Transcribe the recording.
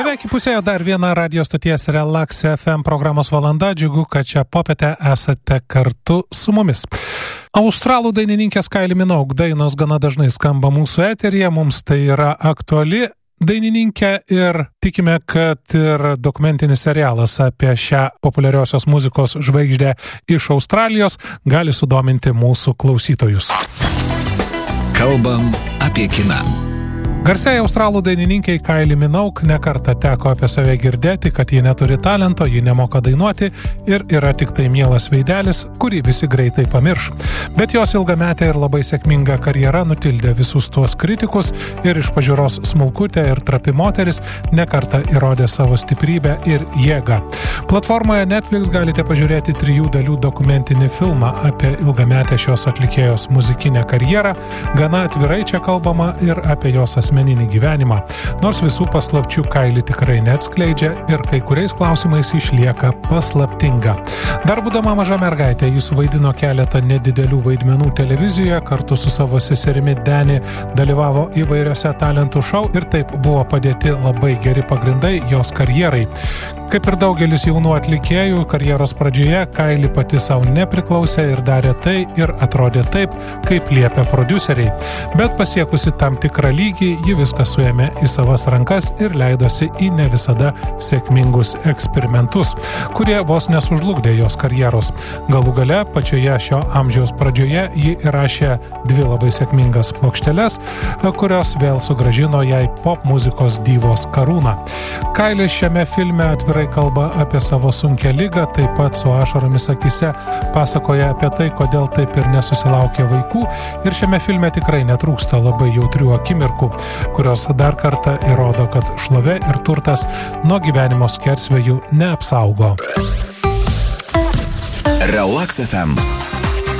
Beveik įpusėjo dar viena radio stoties Relax FM programos valanda. Džiugu, kad šią popietę esate kartu su mumis. Australų dainininkės Kylie Minogue dainos gana dažnai skamba mūsų eteryje. Mums tai yra aktuali dainininkė ir tikime, kad ir dokumentinis serialas apie šią populiariosios muzikos žvaigždę iš Australijos gali sudominti mūsų klausytojus. Kalbam apie kiną. Garsiai australų dainininkiai Kylie Minogue nekartą teko apie save girdėti, kad ji neturi talento, ji nemoka dainuoti ir yra tik tai mielas veidelis, kurį visi greitai pamirš. Bet jos ilgametė ir labai sėkminga karjera nutildė visus tuos kritikus ir iš pažiūros smulkutė ir trapi moteris nekartą įrodė savo stiprybę ir jėgą. Platformoje Netflix galite pažiūrėti 3 dalių dokumentinį filmą apie ilgametę šios atlikėjos muzikinę karjerą. Gana atvirai čia kalbama ir apie jos asmeninį gyvenimą. Nors visų paslapčių Kylie tikrai neatskleidžia ir kai kuriais klausimais išlieka paslaptinga. Dar būdama maža mergaitė, ji suvaidino keletą nedidelių vaidmenų televizijoje, kartu su savo seserimi Dani dalyvavo įvairiose talentų šou ir taip buvo padėti labai geri pagrindai jos karjerai. Kaip ir daugelis jaunų atlikėjų, karjeros pradžioje Kylie pati savo nepriklausė ir darė tai ir atrodė taip, kaip liepia prodiuseriai. Bet pasiekusi tam tikrą lygį, ji viską suėmė į savas rankas ir leidosi į ne visada sėkmingus eksperimentus, kurie vos nesužlugdė jos karjeros. Galų gale, pačioje šio amžiaus pradžioje ji įrašė 2 labai sėkmingas plokšteles, kurios vėl sugrąžino jai pop muzikos divos karūną. Kylie šiame filme atvirai kalba apie savo sunkią ligą, taip pat su ašaromis akise pasakoja apie tai, kodėl taip ir nesusilaukė vaikų, ir šiame filme tikrai netrūksta labai jautrių akimirkų, kurios dar kartą įrodo, kad šlovė ir turtas nuo gyvenimo skersvėjų neapsaugo. Relax FM.